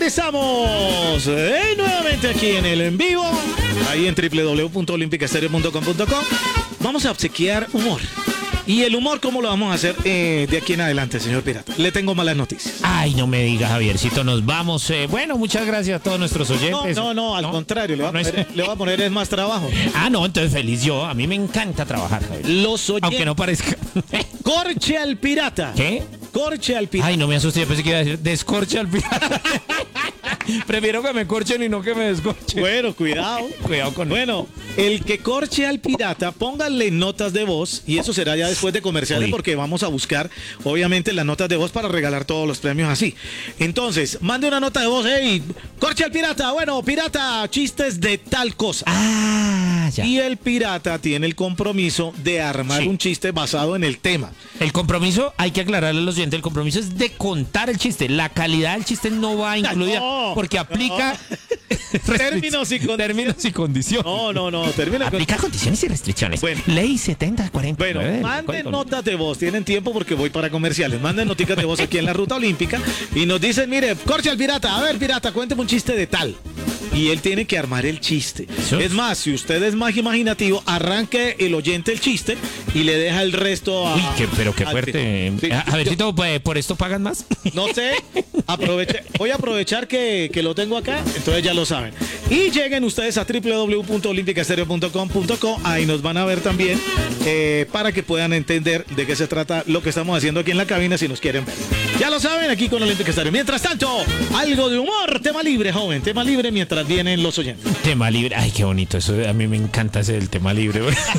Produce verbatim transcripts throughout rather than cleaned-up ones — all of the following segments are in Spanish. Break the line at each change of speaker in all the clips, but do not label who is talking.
regresamos eh, nuevamente aquí en el en vivo, ahí en doble u doble u doble u punto olímpica estéreo punto com punto co. Vamos a obsequiar humor. ¿Y el humor cómo lo vamos a hacer eh, de aquí en adelante, señor Pirata? Le tengo malas noticias.
Ay, no me digas, Javiercito, nos vamos. Eh, bueno, muchas gracias a todos nuestros oyentes.
No, no, no, al
¿No?
contrario, le voy, a
No es-
poner, le voy a poner es más trabajo.
Ah, no, entonces feliz yo. A mí me encanta trabajar, Javier.
Los oyentes.
Aunque no parezca.
Corche al pirata.
¿Qué?
Corche al pirata.
Ay, no me asusté, yo pensé que iba a decir descorche al pirata. Prefiero que me corchen y no que me descorchen.
Bueno, cuidado.
Cuidado con
Bueno, el que corche al pirata, pónganle notas de voz y eso será ya después de comerciales
Uy.
porque vamos a buscar, obviamente, las notas de voz para regalar todos los premios así. Entonces, mande una nota de voz, hey, corche al pirata, bueno, pirata, chistes de tal cosa.
Ah, ya.
Y el pirata tiene el compromiso de armar
Sí.
un chiste basado en el tema.
El compromiso, hay que aclararle a los oyentes, el compromiso es de contar el chiste. La calidad del chiste no va incluida
No,
porque aplica
Términos y condiciones.
términos y condiciones.
No, no, no, termina con...
Aplica condiciones y restricciones.
Bueno.
Ley setenta cuarenta.
Bueno, manden notas de voz, tienen tiempo porque voy para comerciales. Manden noticas de voz aquí en la Ruta Olímpica y nos dicen, mire, corche al pirata, a ver pirata, cuénteme un chiste de tal. Y él tiene que armar el chiste.
Eso.
Es más, si usted es más imaginativo, arranque el oyente el chiste y le deja el resto a...
Uy, qué, pero qué
al
fuerte.
pirata. Sí,
a, a ver, Tito, pues, ¿por esto pagan más?
no sé, aproveche, voy a aprovechar que, que lo tengo acá, entonces ya lo saben. Y lleguen ustedes a doble u doble u doble u punto olímpica estéreo punto com punto co, ahí nos van a ver también eh, para que puedan entender de qué se trata lo que estamos haciendo aquí en la cabina si nos quieren ver. Ya lo saben, aquí con Olímpica Estéreo. Mientras tanto, algo de humor, tema libre, joven, tema libre mientras vienen los oyentes.
Tema libre. Ay, qué bonito. Eso a mí me encanta ese del tema libre.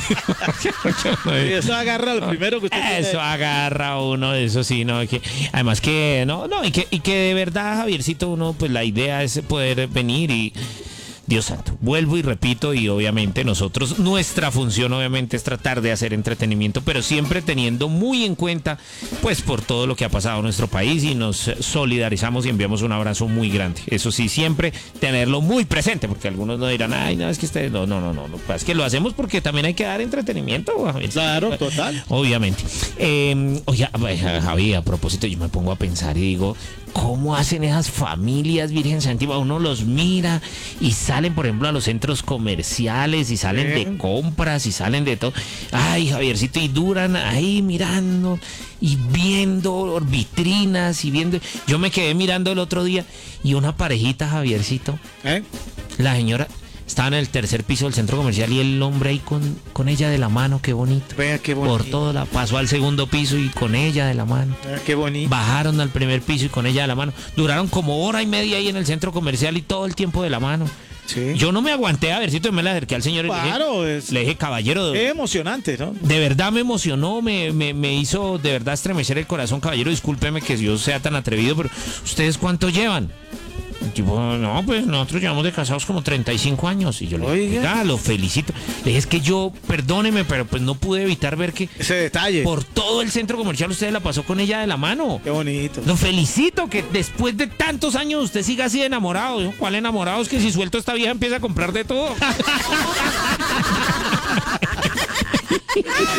Y eso agarra lo primero que usted tiene.
Eso agarra uno de eso, sí, no, que además que no, no, y que, y que de verdad, Javiercito, uno, pues la idea es poder venir y Dios santo, vuelvo y repito, y obviamente nosotros, nuestra función obviamente es tratar de hacer entretenimiento, pero siempre teniendo muy en cuenta, pues por todo lo que ha pasado en nuestro país, y nos solidarizamos y enviamos un abrazo muy grande. Eso sí, siempre tenerlo muy presente, porque algunos no dirán, ay, no, es que ustedes, no, no, no, no, no, es que lo hacemos porque también hay que dar entretenimiento, Javier.
Claro, total.
Obviamente. Eh, oye, Javi, a propósito, yo me pongo a pensar y digo, ¿cómo hacen esas familias, Virgen Santísima? Uno los mira y salen, por ejemplo, a los centros comerciales y salen
Sí.
de compras y salen de todo. Ay, Javiercito, y duran ahí mirando y viendo vitrinas y viendo. Yo me quedé mirando el otro día y una parejita, Javiercito,
¿Eh?
la señora estaba en el tercer piso del centro comercial y el hombre ahí con, con ella de la mano, qué bonito.
Vea qué bonito.
Por todo la pasó al segundo piso y con ella de la mano.
Vea qué bonito.
Bajaron al primer piso y con ella de la mano. Duraron como hora y media ahí en el centro comercial y todo el tiempo de la mano.
Sí.
Yo no me aguanté, a ver si me la acerqué al señor y le dije-
Claro, es,
le dije, caballero,
es emocionante, ¿no?
de verdad me emocionó, me, me, me hizo de verdad estremecer el corazón, caballero, discúlpeme que yo sea tan atrevido, pero ¿ustedes cuánto llevan? El tipo, no, pues nosotros llevamos de casados como treinta y cinco años. Y yo le dije,
Oiga.
oiga, lo felicito. Le dije, es que yo, perdóneme, pero pues no pude evitar ver que
Ese detalle.
por todo el centro comercial usted la pasó con ella de la mano.
Qué bonito.
Lo felicito que después de tantos años usted siga así de enamorado. Dijo, ¿cuál enamorado? Es que si suelto esta vieja empieza a comprar de todo.